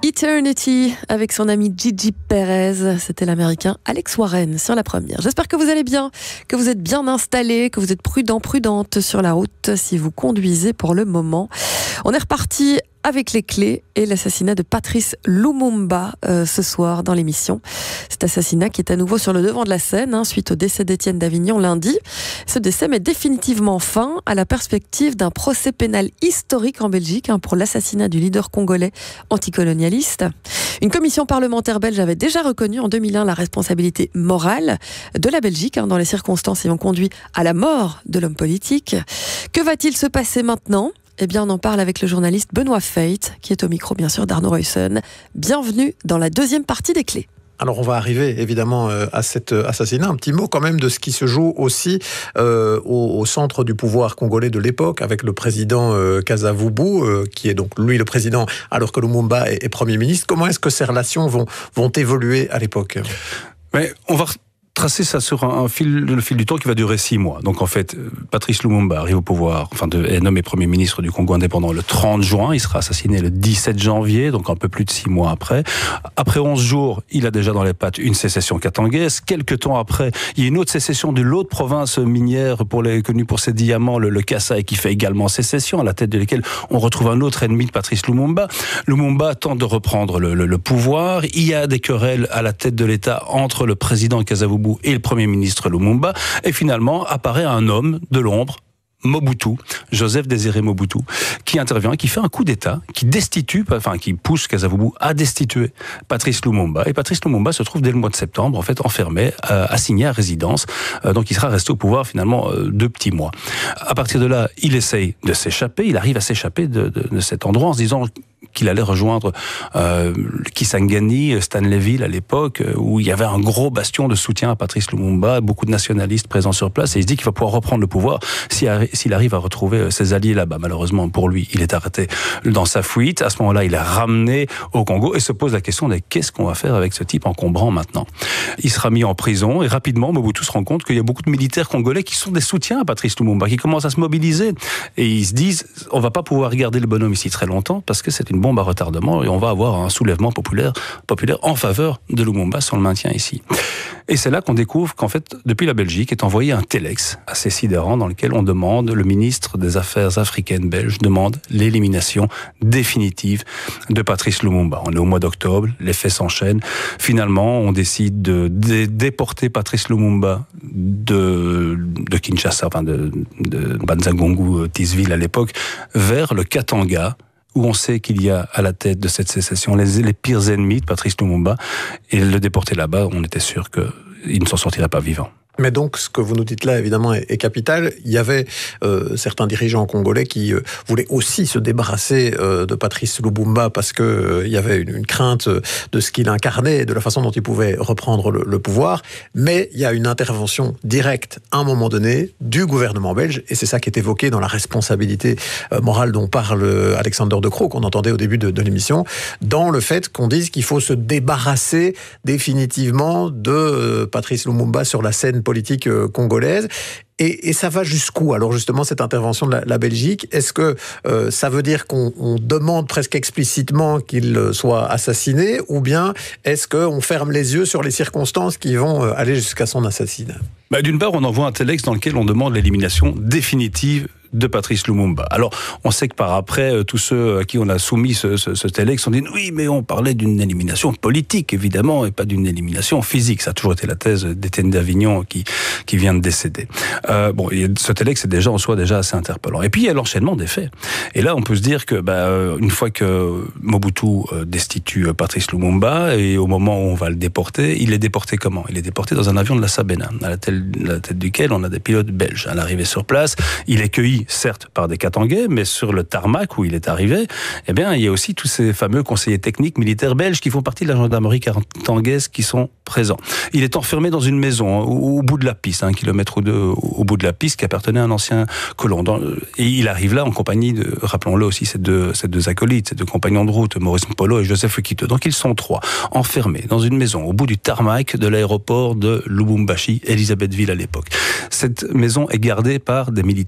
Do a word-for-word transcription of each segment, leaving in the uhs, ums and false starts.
Eternity avec son ami Gigi Perez, c'était l'américain Alex Warren sur la première. J'espère que vous allez bien, que vous êtes bien installés, que vous êtes prudents, prudentes sur la route si vous conduisez pour le moment. On est reparti avec les clés et l'assassinat de Patrice Lumumba euh, ce soir dans l'émission. Cet assassinat qui est à nouveau sur le devant de la scène hein, suite au décès d'Étienne Davignon lundi. Ce décès met définitivement fin à la perspective d'un procès pénal historique en Belgique hein, pour l'assassinat du leader congolais anticolonialiste. Une commission parlementaire belge avait déjà reconnu en deux mille un la responsabilité morale de la Belgique hein, dans les circonstances ayant conduit à la mort de l'homme politique. Que va-t-il se passer maintenant ? Eh bien, on en parle avec le journaliste Benoît Feit, qui est au micro, bien sûr, d'Arnaud Ruyssen. Bienvenue dans la deuxième partie des clés. Alors on va arriver évidemment à cet assassinat. Un petit mot quand même de ce qui se joue aussi euh, au, au centre du pouvoir congolais de l'époque avec le président euh, Kasavubu, euh, qui est donc lui le président alors que Lumumba est, est Premier ministre. Comment est-ce que ces relations vont, vont évoluer à l'époque ? Mais on va tracer ça sur un, un fil, le fil du temps qui va durer six mois. Donc en fait, Patrice Lumumba arrive au pouvoir, enfin de, est nommé Premier ministre du Congo indépendant le trente juin, il sera assassiné le dix-sept janvier, donc un peu plus de six mois après. Après onze jours, il a déjà dans les pattes une sécession katangaise. Quelques temps après, il y a une autre sécession de l'autre province minière pour les, connue pour ses diamants, le, le Kasaï, qui fait également sécession, à la tête de laquelle on retrouve un autre ennemi de Patrice Lumumba. Lumumba tente de reprendre le, le, le pouvoir. Il y a des querelles à la tête de l'État entre le président Kasavubu et le Premier ministre Lumumba, et finalement apparaît un homme de l'ombre, Mobutu, Joseph Désiré Mobutu, qui intervient, qui fait un coup d'État, qui destitue, enfin qui pousse Kasavubu à destituer Patrice Lumumba. Et Patrice Lumumba se trouve dès le mois de septembre, en fait, enfermé, euh, assigné à résidence. Euh, donc il sera resté au pouvoir finalement euh, deux petits mois. À partir de là, il essaye de s'échapper, il arrive à s'échapper de, de, de cet endroit en se disant qu'il allait rejoindre euh, Kisangani, Stanleyville à l'époque, où il y avait un gros bastion de soutien à Patrice Lumumba, beaucoup de nationalistes présents sur place, et il se dit qu'il va pouvoir reprendre le pouvoir s'il arrive à retrouver ses alliés là-bas. Malheureusement pour lui, il est arrêté dans sa fuite. À ce moment-là, il est ramené au Congo et se pose la question de qu'est-ce qu'on va faire avec ce type encombrant maintenant. Il sera mis en prison et rapidement, Mobutu se rend compte qu'il y a beaucoup de militaires congolais qui sont des soutiens à Patrice Lumumba, qui commencent à se mobiliser, et ils se disent on va pas pouvoir garder le bonhomme ici très longtemps parce que c'est une bombe à retardement et on va avoir un soulèvement populaire, populaire en faveur de Lumumba si on le maintient ici. Et c'est là qu'on découvre qu'en fait, depuis la Belgique, est envoyé un téléx assez sidérant dans lequel on demande, le ministre des Affaires africaines belge demande l'élimination définitive de Patrice Lumumba. On est au mois d'octobre, les faits s'enchaînent. Finalement, on décide de dé- déporter Patrice Lumumba de, de Kinshasa, enfin de, de Banzagungu, Tisville à l'époque, vers le Katanga, où on sait qu'il y a à la tête de cette sécession les, les pires ennemis de Patrice Lumumba, et le déporter là-bas, on était sûr qu'il ne s'en sortirait pas vivant. Mais donc, ce que vous nous dites là, évidemment, est, est capital. Il y avait euh, certains dirigeants congolais qui euh, voulaient aussi se débarrasser euh, de Patrice Lumumba parce que euh, il y avait une, une crainte de ce qu'il incarnait et de la façon dont il pouvait reprendre le, le pouvoir. Mais il y a une intervention directe, à un moment donné, du gouvernement belge, et c'est ça qui est évoqué dans la responsabilité euh, morale dont parle Alexander De Croo, qu'on entendait au début de, de l'émission, dans le fait qu'on dise qu'il faut se débarrasser définitivement de euh, Patrice Lumumba sur la scène politique congolaise. Et, et ça va jusqu'où, alors justement, cette intervention de la, la Belgique ? Est-ce que euh, ça veut dire qu'on on demande presque explicitement qu'il soit assassiné, ou bien est-ce qu'on ferme les yeux sur les circonstances qui vont aller jusqu'à son assassinat ? Bah, d'une part, on envoie un téléx dans lequel on demande l'élimination définitive de Patrice Lumumba. Alors, on sait que par après, tous ceux à qui on a soumis ce, ce, ce téléx ont dit « Oui, mais on parlait d'une élimination politique, évidemment, et pas d'une élimination physique. » Ça a toujours été la thèse d'Étienne Davignon qui, qui vient de décéder. Euh, bon, et ce téléx est déjà en soi déjà assez interpellant. Et puis, il y a l'enchaînement des faits. Et là, on peut se dire que, bah, une fois que Mobutu destitue Patrice Lumumba, et au moment où on va le déporter, il est déporté comment ? Il est déporté dans un avion de la Sabena, à la tête, à la tête duquel on a des pilotes belges. À l'arrivée sur place, il est cueilli certes par des Katangais, mais sur le tarmac où il est arrivé, eh bien, il y a aussi tous ces fameux conseillers techniques militaires belges qui font partie de la gendarmerie katangaise qui sont présents. Il est enfermé dans une maison hein, au, au bout de la piste, un kilomètre ou deux au, au bout de la piste, qui appartenait à un ancien colon. Dans, et il arrive là en compagnie de, rappelons-le aussi, ces deux, ces deux acolytes, ces deux compagnons de route, Maurice Mpolo et Joseph Okito. Donc ils sont trois, enfermés dans une maison au bout du tarmac de l'aéroport de Lubumbashi, Elisabethville à l'époque. Cette maison est gardée par des militaires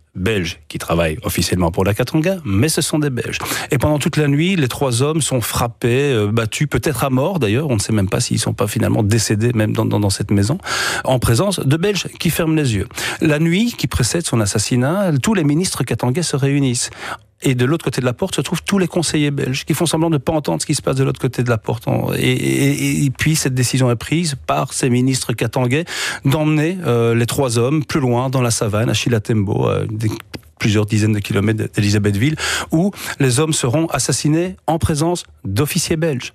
belges qui travaillent officiellement pour la Katanga, mais ce sont des Belges. Et pendant toute la nuit, les trois hommes sont frappés, euh, battus, peut-être à mort d'ailleurs, on ne sait même pas s'ils ne sont pas finalement décédés même dans, dans, dans cette maison, en présence de Belges qui ferment les yeux. La nuit qui précède son assassinat, tous les ministres katangais se réunissent. Et de l'autre côté de la porte se trouvent tous les conseillers belges qui font semblant de ne pas entendre ce qui se passe de l'autre côté de la porte. Et, et, et puis cette décision est prise par ces ministres katangais d'emmener euh, les trois hommes plus loin dans la savane, à Chilatembo, euh, des plusieurs dizaines de kilomètres d'Elisabethville, où les hommes seront assassinés en présence d'officiers belges.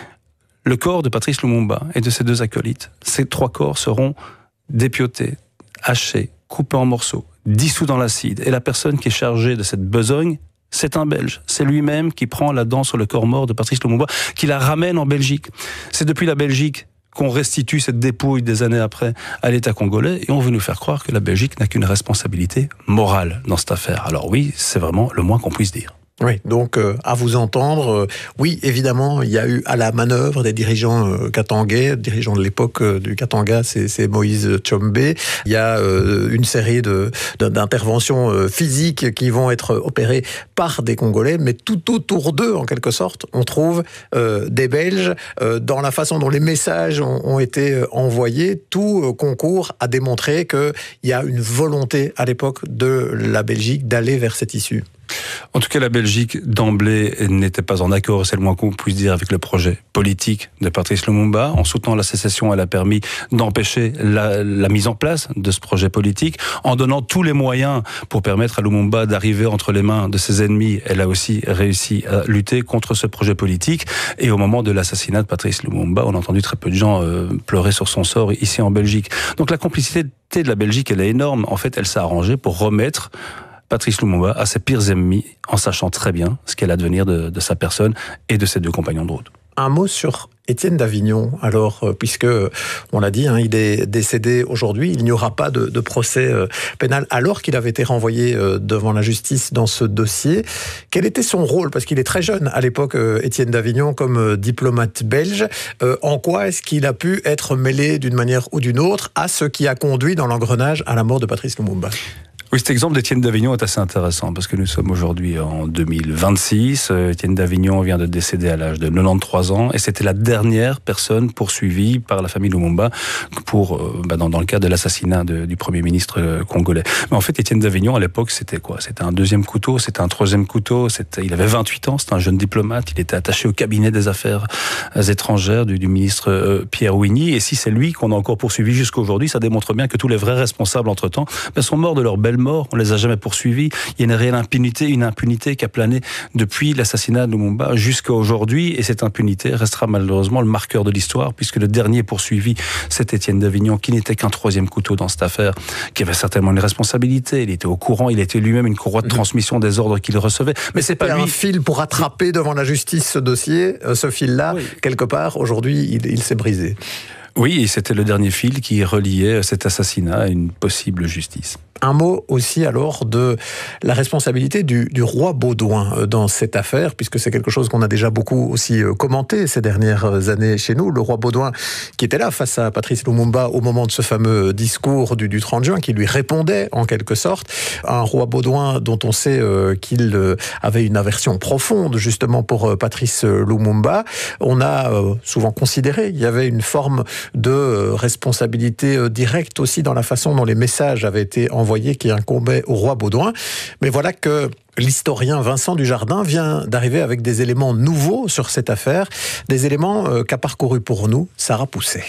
Le corps de Patrice Lumumba et de ses deux acolytes, ces trois corps seront dépiotés, hachés, coupés en morceaux, dissous dans l'acide. Et la personne qui est chargée de cette besogne, c'est un Belge. C'est lui-même qui prend la dent sur le corps mort de Patrice Lumumba, qui la ramène en Belgique. C'est depuis la Belgique qu'on restitue cette dépouille des années après à l'État congolais, et on veut nous faire croire que la Belgique n'a qu'une responsabilité morale dans cette affaire. Alors oui, c'est vraiment le moins qu'on puisse dire. Oui, donc euh, à vous entendre, euh, oui, évidemment, il y a eu à la manœuvre des dirigeants euh, katangais, dirigeants de l'époque euh, du Katanga, c'est, c'est Moïse Tshombe. Il y a euh, une série de, de, d'interventions euh, physiques qui vont être opérées par des Congolais, mais tout autour d'eux, en quelque sorte, on trouve euh, des Belges. Euh, dans la façon dont les messages ont, ont été envoyés, tout euh, concourt à démontrer qu'il y a une volonté à l'époque de la Belgique d'aller vers cette issue. En tout cas, la Belgique, d'emblée, n'était pas en accord, c'est le moins qu'on puisse dire, avec le projet politique de Patrice Lumumba. En soutenant la sécession, elle a permis d'empêcher la, la mise en place de ce projet politique. En donnant tous les moyens pour permettre à Lumumba d'arriver entre les mains de ses ennemis, elle a aussi réussi à lutter contre ce projet politique. Et au moment de l'assassinat de Patrice Lumumba, on a entendu très peu de gens euh, pleurer sur son sort ici en Belgique. Donc la complicité de la Belgique, elle est énorme. En fait, elle s'est arrangée pour remettre Patrice Lumumba à ses pires ennemis, en sachant très bien ce qu'est l'advenir de, de sa personne et de ses deux compagnons de route. Un mot sur Étienne d'Avignon, alors, puisque, on l'a dit, hein, il est décédé aujourd'hui, il n'y aura pas de, de procès euh, pénal, alors qu'il avait été renvoyé euh, devant la justice dans ce dossier. Quel était son rôle? Parce qu'il est très jeune à l'époque, euh, Étienne d'Avignon, comme euh, diplomate belge. Euh, en quoi est-ce qu'il a pu être mêlé d'une manière ou d'une autre à ce qui a conduit dans l'engrenage à la mort de Patrice Lumumba? Oui, cet exemple d'Étienne d'Avignon est assez intéressant parce que nous sommes aujourd'hui en deux mille vingt-six. Étienne d'Avignon vient de décéder à l'âge de quatre-vingt-treize ans et c'était la dernière personne poursuivie par la famille Lumumba pour, euh, bah dans, dans le cas de l'assassinat de, du Premier ministre congolais. Mais en fait, Étienne d'Avignon, à l'époque, c'était quoi? C'était un deuxième couteau, c'était un troisième couteau, c'était, il avait vingt-huit ans, c'était un jeune diplomate, il était attaché au cabinet des affaires étrangères du, du ministre euh, Pierre Ouigny, et si c'est lui qu'on a encore poursuivi jusqu'à aujourd'hui, ça démontre bien que tous les vrais responsables entre-temps ben, sont morts de leur belle mort, on les a jamais poursuivis. Il y a une réelle impunité, une impunité qui a plané depuis l'assassinat de Lumumba jusqu'à aujourd'hui, et cette impunité restera malheureusement le marqueur de l'histoire, puisque le dernier poursuivi, c'est Étienne d'Avignon, qui n'était qu'un troisième couteau dans cette affaire, qui avait certainement une responsabilité. Il était au courant, il était lui-même une courroie de transmission des ordres qu'il recevait. Mais c'est pas lui. Un fil pour attraper devant la justice ce dossier, ce fil-là, oui. Quelque part, aujourd'hui, il, il s'est brisé. Oui, et c'était le dernier fil qui reliait cet assassinat à une possible justice. Un mot aussi alors de la responsabilité du, du roi Baudouin dans cette affaire, puisque c'est quelque chose qu'on a déjà beaucoup aussi commenté ces dernières années chez nous. Le roi Baudouin qui était là face à Patrice Lumumba au moment de ce fameux discours du, du trente juin, qui lui répondait en quelque sorte. Un roi Baudouin dont on sait euh, qu'il euh, avait une aversion profonde justement pour euh, Patrice Lumumba. On a euh, souvent considéré qu'il y avait une forme de euh, responsabilité euh, directe aussi dans la façon dont les messages avaient été envoyés, qui incombait au roi Baudouin. Mais voilà que l'historien Vincent Dujardin vient d'arriver avec des éléments nouveaux sur cette affaire, des éléments euh, qu'a parcouru pour nous Sarah Pousset.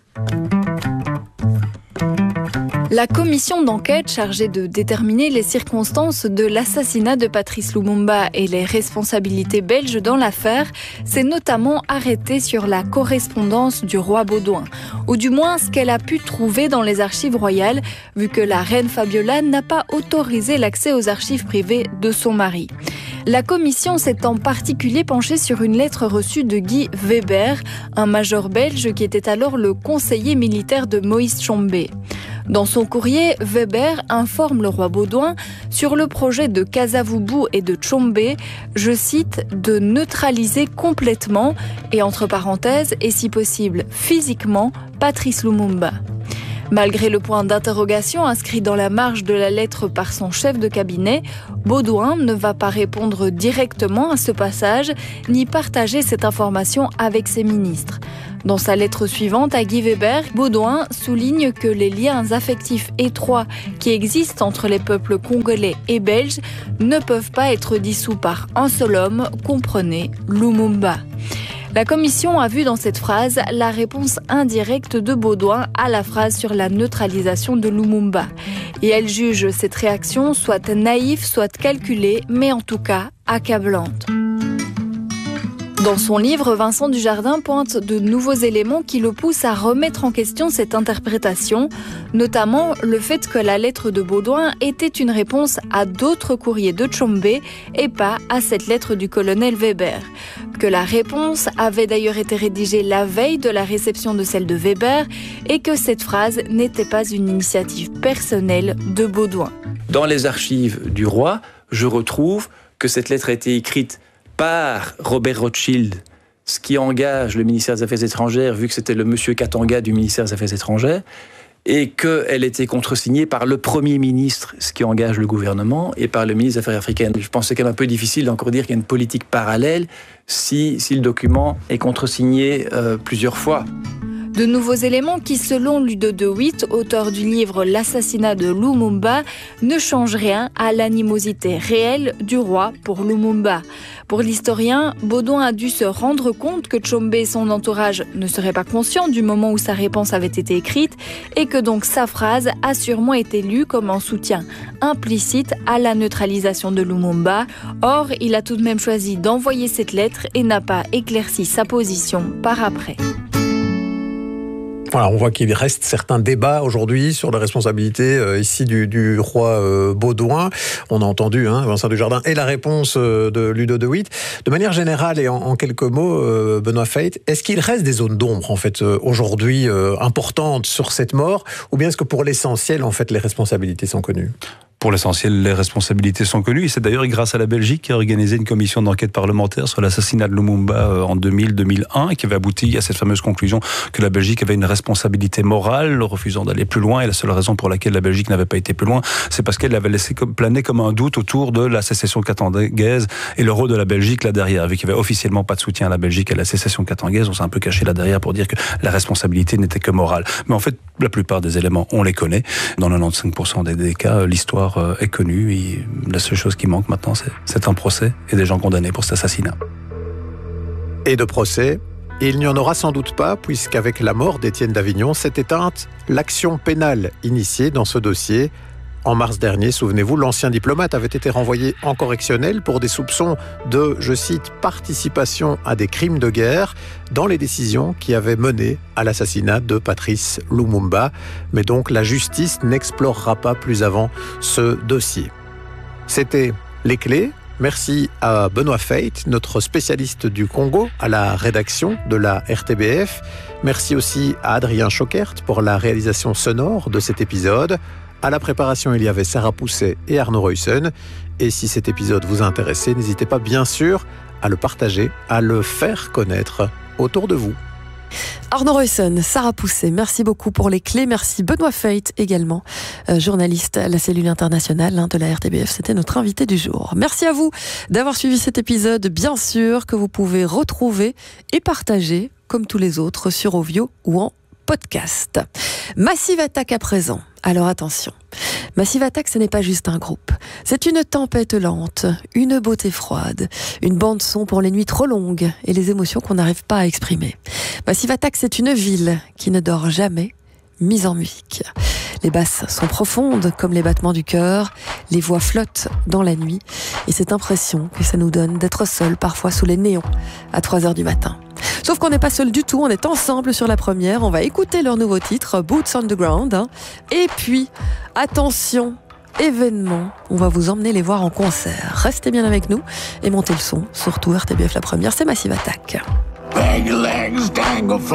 La commission d'enquête chargée de déterminer les circonstances de l'assassinat de Patrice Lumumba et les responsabilités belges dans l'affaire s'est notamment arrêtée sur la correspondance du roi Baudouin, ou du moins ce qu'elle a pu trouver dans les archives royales, vu que la reine Fabiola n'a pas autorisé l'accès aux archives privées de son mari. La commission s'est en particulier penchée sur une lettre reçue de Guy Weber, un major belge qui était alors le conseiller militaire de Moïse Tshombe. Dans son courrier, Weber informe le roi Baudouin sur le projet de Kasavubu et de Tshombe, je cite, de neutraliser complètement, et entre parenthèses, et si possible physiquement, Patrice Lumumba. Malgré le point d'interrogation inscrit dans la marge de la lettre par son chef de cabinet, Baudouin ne va pas répondre directement à ce passage, ni partager cette information avec ses ministres. Dans sa lettre suivante à Guy Weber, Baudouin souligne que les liens affectifs étroits qui existent entre les peuples congolais et belges ne peuvent pas être dissous par un seul homme, comprenez Lumumba. La commission a vu dans cette phrase la réponse indirecte de Baudouin à la phrase sur la neutralisation de Lumumba. Et elle juge cette réaction soit naïve, soit calculée, mais en tout cas accablante. Dans son livre, Vincent Dujardin pointe de nouveaux éléments qui le poussent à remettre en question cette interprétation, notamment le fait que la lettre de Baudouin était une réponse à d'autres courriers de Tshombe et pas à cette lettre du colonel Weber. Que la réponse avait d'ailleurs été rédigée la veille de la réception de celle de Weber et que cette phrase n'était pas une initiative personnelle de Baudouin. Dans les archives du roi, je retrouve que cette lettre a été écrite par Robert Rothschild, ce qui engage le ministère des Affaires étrangères, vu que c'était le monsieur Katanga du ministère des Affaires étrangères, et qu'elle était contresignée par le Premier ministre, ce qui engage le gouvernement, et par le ministre des Affaires africaines. Je pense que c'est quand même un peu difficile d'encore dire qu'il y a une politique parallèle si, si le document est contresigné euh, plusieurs fois. De nouveaux éléments qui, selon Ludo de Witt, auteur du livre L'assassinat de Lumumba, ne changent rien à l'animosité réelle du roi pour Lumumba. Pour l'historien, Baudouin a dû se rendre compte que Tshombe et son entourage ne seraient pas conscients du moment où sa réponse avait été écrite et que donc sa phrase a sûrement été lue comme un soutien implicite à la neutralisation de Lumumba. Or, il a tout de même choisi d'envoyer cette lettre et n'a pas éclairci sa position par après. Voilà, on voit qu'il reste certains débats aujourd'hui sur la responsabilité euh, ici du, du roi euh, Baudouin. On a entendu hein, Vincent Dujardin et la réponse euh, de Ludo de Witt. De manière générale et en, en quelques mots, euh, Benoît Feith, est-ce qu'il reste des zones d'ombre en fait euh, aujourd'hui euh, importantes sur cette mort, ou bien est-ce que pour l'essentiel en fait les responsabilités sont connues ? Pour l'essentiel, les responsabilités sont connues. Et c'est d'ailleurs grâce à la Belgique qui a organisé une commission d'enquête parlementaire sur l'assassinat de Lumumba en deux mille deux mille un, qui avait abouti à cette fameuse conclusion que la Belgique avait une responsabilité morale, refusant d'aller plus loin. Et la seule raison pour laquelle la Belgique n'avait pas été plus loin, c'est parce qu'elle avait laissé planer comme un doute autour de la sécession katangaise et le rôle de la Belgique là derrière. Vu qu'il n'y avait officiellement pas de soutien à la Belgique et à la sécession katangaise, on s'est un peu caché là derrière pour dire que la responsabilité n'était que morale. Mais en fait, la plupart des éléments, on les connaît. Dans quatre-vingt-quinze pour cent des cas, l'histoire est connue. Et la seule chose qui manque maintenant, c'est, c'est un procès et des gens condamnés pour cet assassinat. Et de procès, il n'y en aura sans doute pas, puisqu'avec la mort d'Étienne d'Avignon s'est éteinte l'action pénale initiée dans ce dossier. En mars dernier, souvenez-vous, l'ancien diplomate avait été renvoyé en correctionnel pour des soupçons de, je cite, participation à des crimes de guerre dans les décisions qui avaient mené à l'assassinat de Patrice Lumumba. Mais donc, la justice n'explorera pas plus avant ce dossier. C'était Les Clés. Merci à Benoît Feith, notre spécialiste du Congo, à la rédaction de la R T B F. Merci aussi à Adrien Choquert pour la réalisation sonore de cet épisode. À la préparation, il y avait Sarah Pousset et Arnaud Ruyssen. Et si cet épisode vous a intéressé, n'hésitez pas bien sûr à le partager, à le faire connaître autour de vous. Arnaud Ruyssen, Sarah Pousset, merci beaucoup pour les clés. Merci Benoît Feith également, euh, journaliste à la cellule internationale hein, de la R T B F. C'était notre invité du jour. Merci à vous d'avoir suivi cet épisode, bien sûr, que vous pouvez retrouver et partager, comme tous les autres, sur Ovio ou en podcast. Massive Attack à présent. Alors attention, Massive Attack, ce n'est pas juste un groupe. C'est une tempête lente, une beauté froide, une bande-son pour les nuits trop longues et les émotions qu'on n'arrive pas à exprimer. Massive Attack, c'est une ville qui ne dort jamais, mise en musique. Les basses sont profondes comme les battements du cœur, les voix flottent dans la nuit et cette impression que ça nous donne d'être seuls parfois sous les néons à trois heures du matin. Sauf qu'on n'est pas seul du tout, on est ensemble sur la première, on va écouter leur nouveau titre, Boots on the Ground. Hein. Et puis, attention, événement, on va vous emmener les voir en concert. Restez bien avec nous et montez le son, surtout R T B F la première, c'est Massive Attack.